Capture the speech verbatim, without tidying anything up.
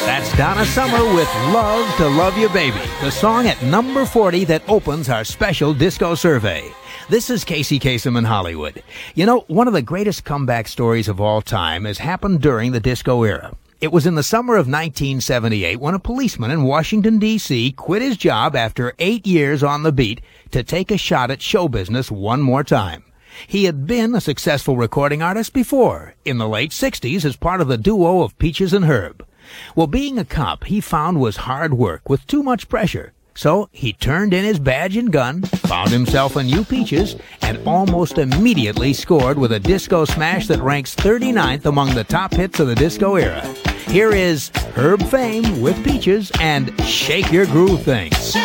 That's Donna Summer with Love to Love You Baby, the song at number forty that opens our special disco survey. This is Casey Kasem in Hollywood. You know, one of the greatest comeback stories of all time has happened during the disco era. It was in the summer of nineteen seventy-eight when a policeman in Washington, D C quit his job after eight years on the beat to take a shot at show business one more time. He had been a successful recording artist before, in the late sixties as part of the duo of Peaches and Herb. Well, being a cop, he found was hard work with too much pressure. So he turned in his badge and gun, found himself a new Peaches, and almost immediately scored with a disco smash that ranks thirty-ninth among the top hits of the disco era. Here is Herb Fame with Peaches and Shake Your Groove Thing.